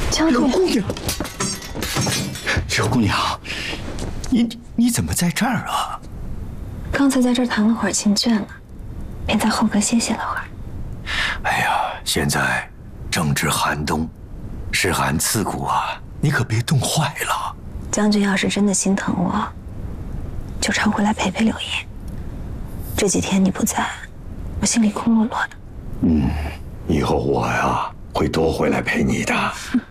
江主， 柳姑娘，柳姑娘，你怎么在这儿啊？ 刚才在这儿谈了会儿亲眷了，便在后阁歇息了会儿。 哎呀，现在正值寒冬，湿寒刺骨啊，你可别冻坏了。 将军要是真的心疼我，就常回来陪陪柳叶。这几天你不在，我心里空落落的。 以后我呀会多回来陪你的。